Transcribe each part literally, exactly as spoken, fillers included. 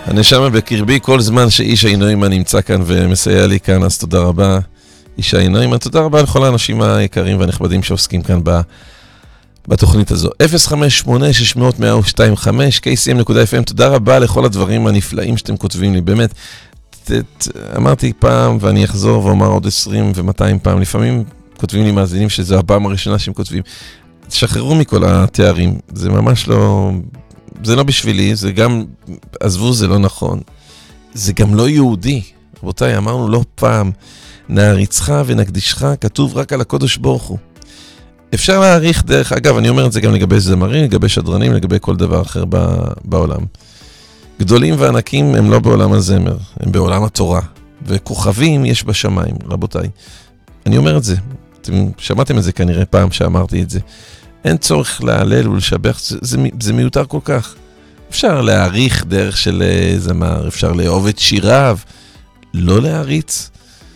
הנשמה בקרבי כל זמן שאיש העינוימה נמצא כאן ומסייע לי כאן, אז תודה רבה איש העינוימה, תודה רבה לכל האנשים היקרים והנכבדים שעוסקים כאן ב... בתוכנית הזו. אפס חמש שמונה שש מאות מאה ושתיים וחמש קיי סי אם נקודה אף אם, תודה רבה לכל הדברים הנפלאים שאתם כותבים לי, באמת, ת, ת, אמרתי פעם ואני אחזור ואומר עוד עשרים ומאתיים פעם, לפעמים כותבים לי מאזינים שזו הפעם הראשונה שהם כותבים, תשחררו מכל התארים, זה ממש לא, זה לא בשבילי, זה גם, עזבו, זה לא נכון, זה גם לא יהודי, רבותיי, אמרנו לא פעם, נעריצך ונקדישך, כתוב רק על הקודש ברוך הוא. אפשר להעריך דרך, אגב, אני אומר את זה גם לגבי זמרים, לגבי שדרנים, לגבי כל דבר אחר בעולם. גדולים וענקים הם לא בעולם הזמר, הם בעולם התורה. וכוכבים יש בשמיים, רבותיי. אני אומר את זה, אתם שמעתם את זה כנראה פעם שאמרתי את זה. אין צורך להעלל ולשבח, זה, זה, זה מיותר כל כך. אפשר להעריך דרך של זמר, אפשר לאהוב את שיריו, לא להעריץ,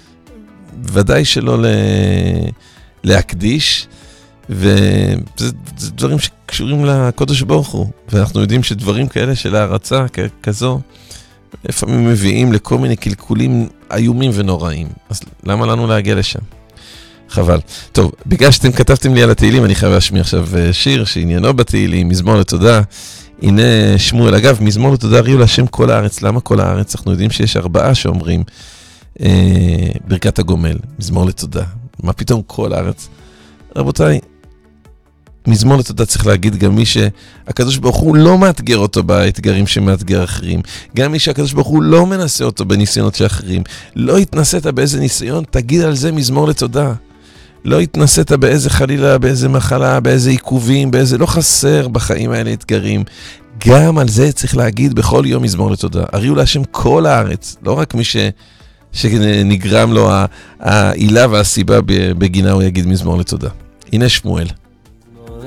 ודאי שלא לה... להקדיש, וזה זה דברים שקשורים לקודש ברוך הוא, ואנחנו יודעים שדברים כאלה של הערצה כ- כזו, לפעמים מביאים לכל מיני קלקולים איומים ונוראים, אז למה לנו להגיע לשם? חבל. טוב, בגלל שאתם כתבתם לי על התהילים, אני חייב להשמיע עכשיו שיר שעניינו בתהילים, מזמור לתודה. הנה שמואל, אגב, מזמור לתודה ראו להשם כל הארץ. למה כל הארץ? אנחנו יודעים שיש ארבעה שאומרים אה, ברכת הגומל, מזמור לתודה. מה פתאום כל הארץ? רבותיי, מזמור לתודה צריך להגיד גם מי שהקדוש ברוך הוא לא מאתגר אותו באתגרים שמאתגר אחרים. גם מי שהקדוש ברוך הוא לא מנסה אותו בניסיונות של אחרים. לא התנסית באיזה ניסיון, תגיד על זה מזמור לתודה. לא התנסית באיזה חלילה, באיזה מחלה, באיזה עיכובים, באיזה לא חסר בחיים האלה אתגרים. גם על זה צריך להגיד בכל יום מזמור לתודה. הריעו להשם כל הארץ, לא רק מי ש... שנגרם לו העילה והסיבה בגינה הוא יגיד מזמור לתודה. הנה שמואל.